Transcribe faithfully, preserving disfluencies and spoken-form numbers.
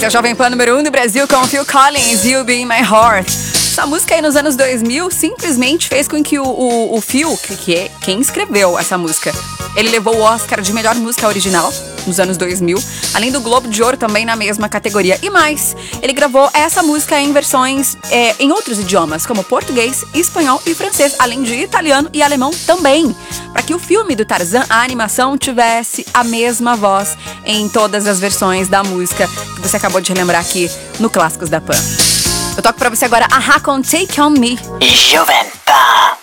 Esse é o Jovem Pan número um do Brasil com Phil Collins, You'll Be in My Heart. Essa música aí nos anos dois mil simplesmente fez com que o, o, o Phil, que, que é quem escreveu essa música, ele levou o Oscar de melhor música original nos anos dois mil, além do Globo de Ouro também na mesma categoria. E mais, ele gravou essa música em versões é, em outros idiomas, como português, espanhol e francês, além de italiano e alemão também, para que o filme do Tarzan, a animação, tivesse a mesma voz em todas as versões da música que você acabou de relembrar aqui no Clássicos da Pan. Eu toco pra você agora a Hakon Take On Me. Jovem Pan.